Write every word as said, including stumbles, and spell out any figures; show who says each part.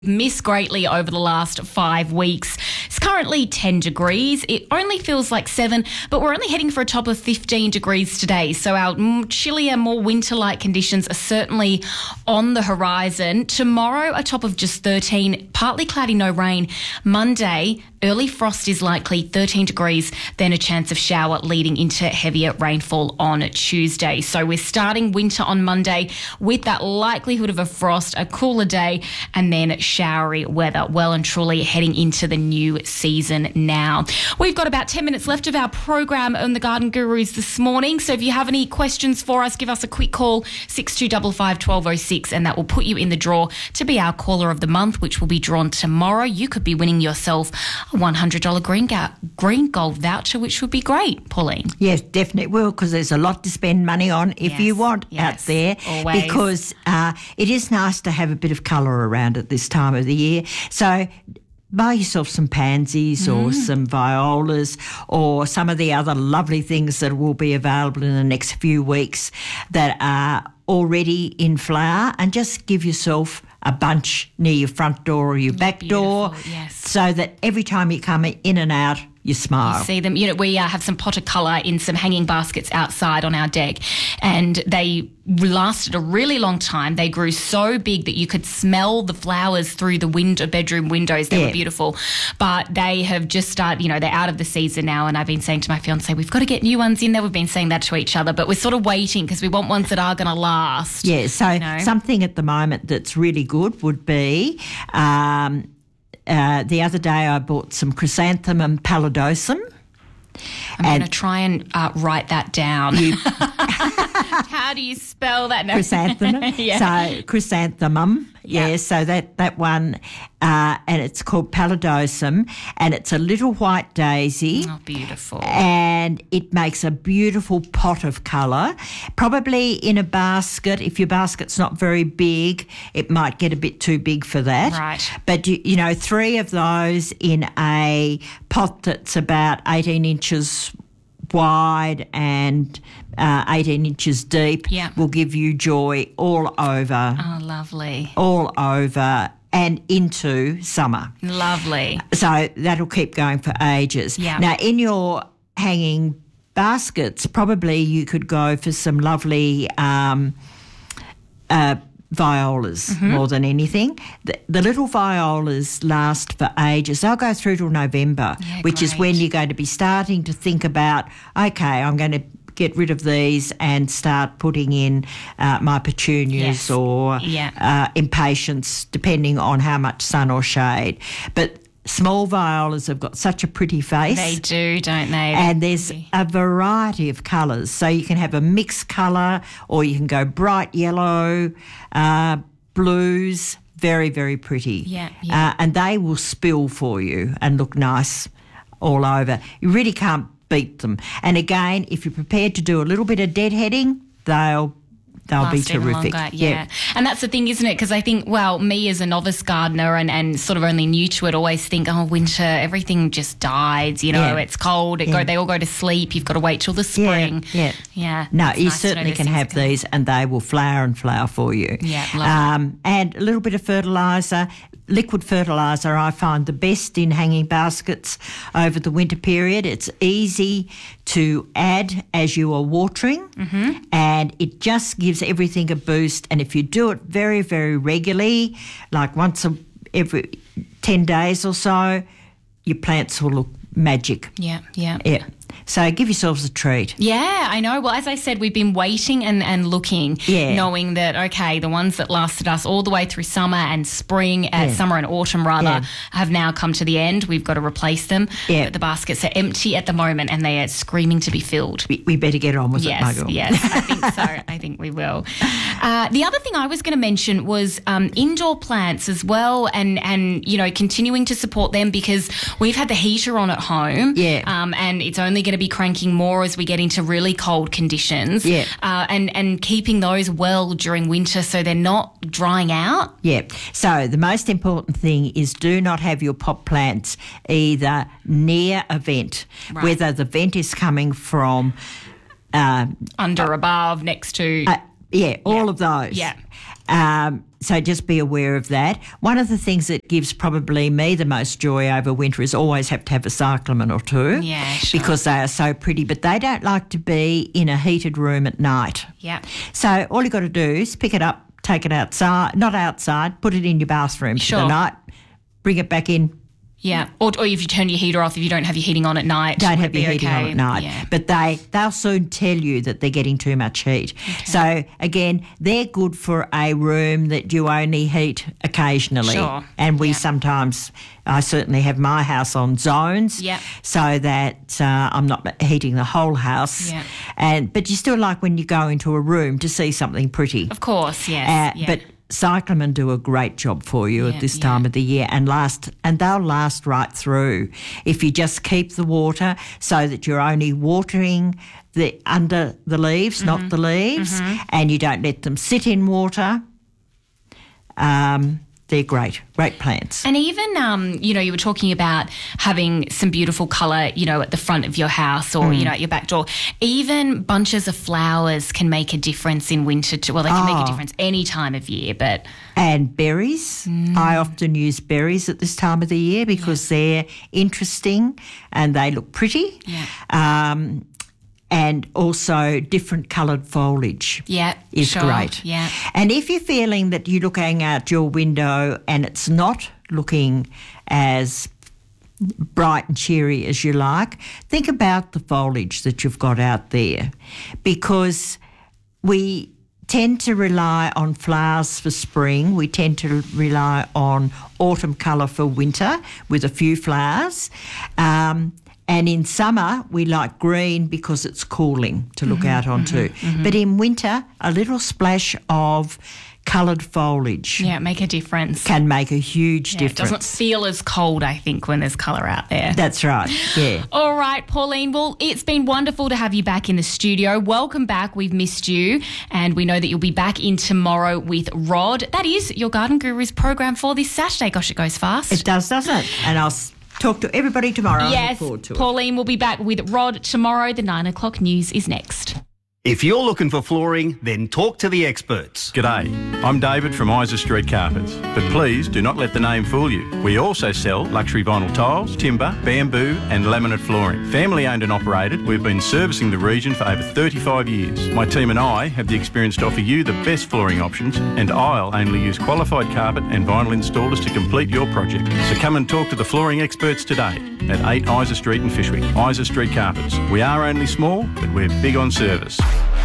Speaker 1: Missed greatly over the last five weeks. It's currently ten degrees. It only feels like seven, but we're only heading for a top of fifteen degrees today. So our chillier, more winter-like conditions are certainly on the horizon. Tomorrow, a top of just thirteen, partly cloudy, no rain. Monday, early frost is likely, thirteen degrees, then a chance of shower leading into heavier rainfall on Tuesday. So we're starting winter on Monday with that likelihood of a frost, a cooler day, and then showery weather, well and truly heading into the new season now. We've got about ten minutes left of our program on the Garden Gurus this morning. So if you have any questions for us, give us a quick call, six two five five, one two zero six, and that will put you in the draw to be our caller of the month, which will be drawn tomorrow. You could be winning yourself a one hundred dollars Green, Ga- Green Gold voucher, which would be great, Pauline.
Speaker 2: Yes, definitely will, because there's a lot to spend money on if
Speaker 1: Yes,
Speaker 2: you want
Speaker 1: yes,
Speaker 2: out there.
Speaker 1: always.
Speaker 2: Because uh, it is nice to have a bit of colour around at this time of the year. So buy yourself some pansies mm. or some violas or some of the other lovely things that will be available in the next few weeks that are already in flower, and just give yourself a bunch near your front door or your back
Speaker 1: Beautiful,
Speaker 2: door,
Speaker 1: yes.
Speaker 2: so that every time you come in and out, you smile.
Speaker 1: You see them. You know, we uh, have some pot of colour in some hanging baskets outside on our deck, and they lasted a really long time. They grew so big that you could smell the flowers through the window, bedroom windows. They
Speaker 2: yeah.
Speaker 1: were beautiful, but they have just started, you know, they're out of the season now, and I've been saying to my fiancé, we've got to get new ones in there. We've been saying that to each other, but we're sort of waiting because we want ones that are going to last.
Speaker 2: Yeah, so
Speaker 1: you know? Something
Speaker 2: at the moment that's really good would be... Um, Uh, the other day I bought some chrysanthemum pallidosum.
Speaker 1: I'm going to try and uh, write that down.
Speaker 2: You,
Speaker 1: How do you spell that? No.
Speaker 2: Chrysanthemum.
Speaker 1: yeah.
Speaker 2: So chrysanthemum. Yeah, yeah, so that, that one, uh, and it's called pallidosum, and it's a little white daisy.
Speaker 1: Oh, beautiful.
Speaker 2: And it makes a beautiful pot of colour. Probably in a basket. If your basket's not very big, it might get a bit too big for that.
Speaker 1: Right.
Speaker 2: But, you, you know, three of those in a pot that's about eighteen inches wide and uh, eighteen inches deep
Speaker 1: yeah.
Speaker 2: will give you joy all over.
Speaker 1: Oh, lovely.
Speaker 2: All over and into summer.
Speaker 1: Lovely.
Speaker 2: So that'll keep going for ages.
Speaker 1: Yeah.
Speaker 2: Now, in your hanging baskets, probably you could go for some lovely um, uh, violas mm-hmm. more than anything. The, the little violas last for ages. They'll go through till November,
Speaker 1: yeah,
Speaker 2: which
Speaker 1: great.
Speaker 2: is when you're going to be starting to think about, okay, I'm going to get rid of these and start putting in uh, my petunias
Speaker 1: yes.
Speaker 2: or
Speaker 1: yeah.
Speaker 2: uh, impatiens, depending on how much sun or shade. But small violas have got such a pretty face.
Speaker 1: They do, don't they?
Speaker 2: And there's a variety of colours. So you can have a mixed colour, or you can go bright yellow, uh, blues, very, very pretty.
Speaker 1: Yeah, yeah.
Speaker 2: Uh, and they will spill for you and look nice all over. You really can't beat them. And again, if you're prepared to do a little bit of deadheading, they'll They'll
Speaker 1: Last
Speaker 2: be
Speaker 1: even
Speaker 2: terrific.
Speaker 1: Longer, yeah.
Speaker 2: yeah.
Speaker 1: And that's the thing, isn't it? Because I think, well, me as a novice gardener and, and sort of only new to it, always think, oh, winter, everything just dies, you know,
Speaker 2: yeah.
Speaker 1: it's cold, it
Speaker 2: yeah.
Speaker 1: go, they all go to sleep, you've got to wait till the spring.
Speaker 2: Yeah.
Speaker 1: Yeah.
Speaker 2: No,
Speaker 1: it's
Speaker 2: you
Speaker 1: nice
Speaker 2: certainly can have these and they will flower and flower for you.
Speaker 1: Yeah, lovely.
Speaker 2: Um, and a little bit of fertiliser. Liquid fertiliser I find the best in hanging baskets over the winter period. It's easy to add as you are watering
Speaker 1: mm-hmm.
Speaker 2: and it just gives everything a boost. And if you do it very, very regularly, like once a, every ten days or so, your plants will look magic.
Speaker 1: Yeah, yeah.
Speaker 2: Yeah. So give yourselves a treat.
Speaker 1: Yeah, I know. Well, as I said, we've been waiting and, and looking,
Speaker 2: yeah.
Speaker 1: knowing that, okay, the ones that lasted us all the way through summer and spring, uh,
Speaker 2: yeah.
Speaker 1: summer and autumn rather,
Speaker 2: yeah.
Speaker 1: have now come to the end. We've got to replace them.
Speaker 2: Yeah.
Speaker 1: But the baskets are empty at the moment and they are screaming to be filled.
Speaker 2: We, we better get on with
Speaker 1: yes,
Speaker 2: it, Muggle.
Speaker 1: Yes, I think so. I think we will. Uh, the other thing I was going to mention was um, indoor plants as well and, and, you know, continuing to support them because we've had the heater on at home
Speaker 2: yeah.
Speaker 1: um, and it's only going to be cranking more as we get into really cold conditions
Speaker 2: yeah.
Speaker 1: uh, and, and keeping those well during winter so they're not drying out.
Speaker 2: Yeah. So the most important thing is do not have your pot plants either near a vent,
Speaker 1: right.
Speaker 2: whether the vent is coming from... Um,
Speaker 1: Under, uh, above, next to...
Speaker 2: Uh, yeah, all
Speaker 1: yeah.
Speaker 2: of those.
Speaker 1: Yeah.
Speaker 2: Um, so just be aware of that. One of the things that gives probably me the most joy over winter is always have to have a cyclamen or two.
Speaker 1: Yeah, sure.
Speaker 2: Because they are so pretty, but they don't like to be in a heated room at night.
Speaker 1: Yeah.
Speaker 2: So all you've got to do is pick it up, take it outside, not outside, put it in your bathroom
Speaker 1: Sure.
Speaker 2: for the night, bring it back in.
Speaker 1: Yeah, or, or if you turn your heater off, if you don't have your heating on at night.
Speaker 2: Don't
Speaker 1: would
Speaker 2: have
Speaker 1: it
Speaker 2: your
Speaker 1: be
Speaker 2: heating
Speaker 1: okay?
Speaker 2: on at night.
Speaker 1: Yeah.
Speaker 2: But they, they'll soon tell you that they're getting too much heat.
Speaker 1: Okay.
Speaker 2: So, again, they're good for a room that you only heat occasionally.
Speaker 1: Sure.
Speaker 2: And we
Speaker 1: Yeah.
Speaker 2: sometimes, I certainly have my house on zones
Speaker 1: Yeah.
Speaker 2: so that uh, I'm not heating the whole house.
Speaker 1: Yeah.
Speaker 2: And But you still like when you go into a room to see something pretty.
Speaker 1: Of course, yes.
Speaker 2: Uh,
Speaker 1: yeah.
Speaker 2: But cyclamen do a great job for you
Speaker 1: Yeah,
Speaker 2: at this
Speaker 1: yeah.
Speaker 2: time of the year and last and they'll last right through if you just keep the water so that you're only watering the under the leaves,
Speaker 1: Mm-hmm.
Speaker 2: not the leaves, and you don't let them sit in water. Um, they're great, great plants.
Speaker 1: And even, um, you know, you were talking about having some beautiful colour, you know, at the front of your house or,
Speaker 2: Mm.
Speaker 1: you know, at your back door. Even bunches of flowers can make a difference in winter too. Well, they can make
Speaker 2: Oh.
Speaker 1: a difference any time of year, but
Speaker 2: And berries.
Speaker 1: Mm.
Speaker 2: I often use berries at this time of the year because they're interesting and they look pretty.
Speaker 1: Yeah.
Speaker 2: Um, and also different coloured foliage.
Speaker 1: yeah,
Speaker 2: is
Speaker 1: sure,
Speaker 2: great.
Speaker 1: Yeah.
Speaker 2: And if you're feeling that you're looking out your window and it's not looking as bright and cheery as you like, think about the foliage that you've got out there because we tend to rely on flowers for spring. We tend to rely on autumn colour for winter with a few flowers. Um, And in summer, we like green because it's cooling to look out onto. But in winter, a little splash of coloured foliage
Speaker 1: Yeah, make a difference.
Speaker 2: can make a huge
Speaker 1: Yeah, it
Speaker 2: difference.
Speaker 1: doesn't feel as cold, I think, when there's colour out there.
Speaker 2: That's right, yeah.
Speaker 1: All right, Pauline. Well, it's been wonderful to have you back in the studio. Welcome back. We've missed you. And we know that you'll be back in tomorrow with Rod. That is your Garden Gurus program for this Saturday. Gosh, it goes fast.
Speaker 2: It does, doesn't it? And I'll s- talk to everybody tomorrow. I look
Speaker 1: Yes,
Speaker 2: forward to it.
Speaker 1: Pauline will be back with Rod tomorrow. The nine o'clock news is next.
Speaker 3: If you're looking for flooring, then talk to the experts.
Speaker 4: G'day, I'm David from Isa Street Carpets, but please do not let the name fool you. We also sell luxury vinyl tiles, timber, bamboo and laminate flooring. Family owned and operated, we've been servicing the region for over thirty-five years. My team and I have the experience to offer you the best flooring options, and I'll only use qualified carpet and vinyl installers to complete your project. So come and talk to the flooring experts today at eight Isa Street in Fishwick. Isa Street Carpets. We are only small, but we're big on service.